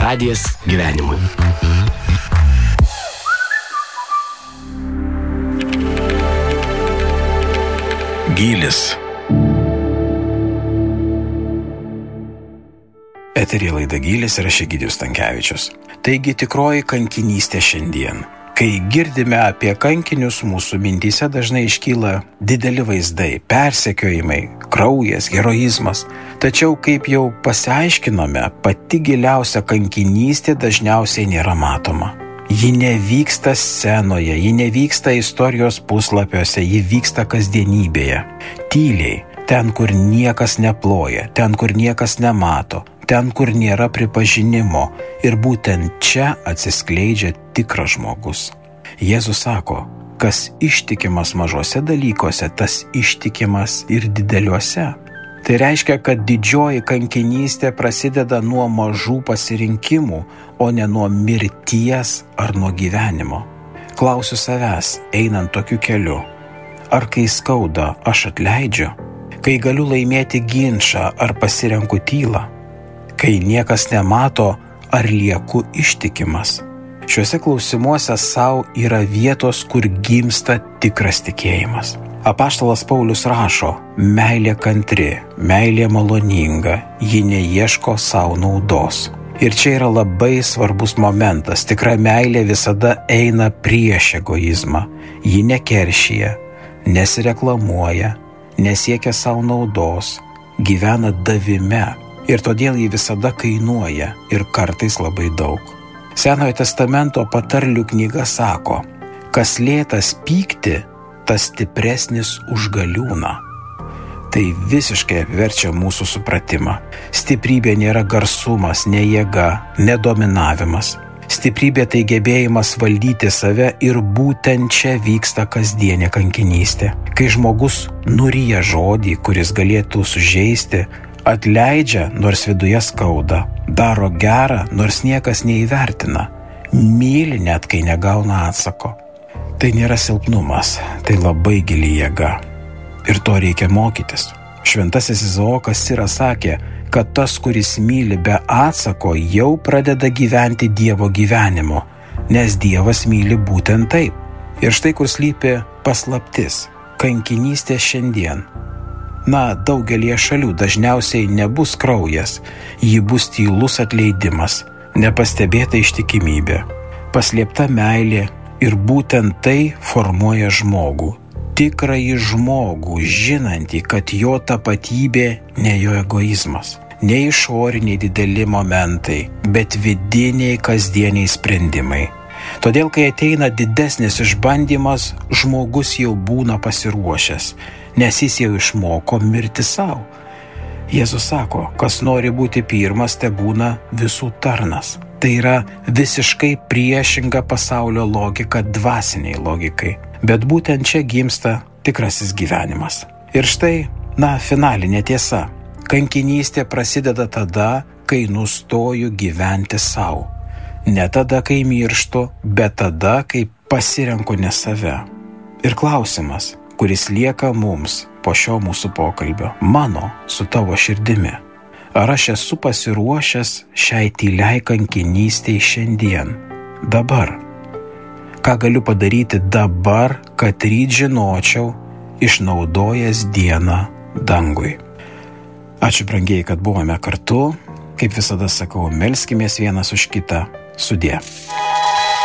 Radijas gyvenimui. Gylis. Eteryje laida Gylis ir aš Egidijus Stankevičius. Taigi tikroji kankinystė šiandien. Kai girdime apie kankinius, mūsų mintyse dažnai iškyla dideli vaizdai, persekiojimai, kraujas, heroizmas. Tačiau, kaip jau pasiaiškinome, pati giliausia kankinystė dažniausiai nėra matoma. Ji nevyksta scenoje, ji nevyksta istorijos puslapiuose, ji vyksta kasdienybėje. Tyliai, ten, kur niekas neploja, ten, kur niekas nemato, ten, kur nėra pripažinimo, ir būtent čia atsiskleidžia tikras žmogus. Jėzus sako, kas ištikimas mažose dalykuose, tas ištikimas ir dideliuose. Tai reiškia, kad didžioji kankinystė prasideda nuo mažų pasirinkimų, o ne nuo mirties ar nuo gyvenimo. Klausiu savęs, einant tokiu keliu, ar kai skauda, aš atleidžiu, kai galiu laimėti ginčą, ar pasirenku tylą, kai niekas nemato, ar lieku ištikimas. Šiuose klausimuose savo yra vietos, kur gimsta tikras tikėjimas. Apaštalas Paulius rašo, meilė kantri, meilė maloninga, ji neieško savo naudos. Ir čia yra labai svarbus momentas, tikra meilė visada eina prieš egoizmą. Ji nekeršyja, nesireklamuoja, nesiekia savo naudos, gyvena davime. Ir todėl jį visada kainuoja ir kartais labai daug. Senojo testamento patarlių knyga sako, kas lėtas pykti, tas stipresnis už galiūną. Tai visiškai apverčia mūsų supratimą. Stiprybė nėra garsumas, ne jėga, ne dominavimas. Stiprybė tai gebėjimas valdyti save ir būtent čia vyksta kasdienė kankinystė. Kai žmogus nuryja žodį, kuris galėtų sužeisti, atleidžia, nors viduje skauda, daro gerą, nors niekas neįvertina, myli net, kai negauna atsako. Tai nėra silpnumas, tai labai gili jėga. Ir to reikia mokytis. Šventasis Izaokas Siras sakė, kad tas, kuris myli be atsako, jau pradeda gyventi Dievo gyvenimu, nes Dievas myli būtent taip. Ir štai kur slypi paslaptis, kankinystė šiandien. Daugelie šalių dažniausiai nebus kraujas, ji bus tylus atleidimas, nepastebėta ištikimybė, paslėpta meilė ir būtent tai formuoja žmogų. Tikrąjį žmogų, žinantį, kad jo tapatybė ne jo egoizmas, ne išoriniai dideli momentai, bet vidiniai kasdieniai sprendimai. Todėl, kai ateina didesnis išbandymas, žmogus jau būna pasiruošęs, nes jis jau išmoko mirti savo. Jėzus sako, kas nori būti pirmas, te būna visų tarnas. Tai yra visiškai priešinga pasaulio logika dvasiniai logikai. Bet būtent čia gimsta tikrasis gyvenimas. Ir štai, finalinė tiesa. Kankinystė prasideda tada, kai nustoju gyventi savo. Ne tada, kai mirštu, bet tada, kai pasirenku ne save. Ir klausimas, kuris lieka mums po šio mūsų pokalbio, mano su tavo širdimi. Ar aš esu pasiruošęs šiai tyliai kankinystei šiandien, dabar? Ką galiu padaryti dabar, kad ryt žinočiau, išnaudojęs dieną dangui? Ačiū brangieji, kad buvome kartu. Kaip visada sakau, melskimės vienas už kitą. Sudie.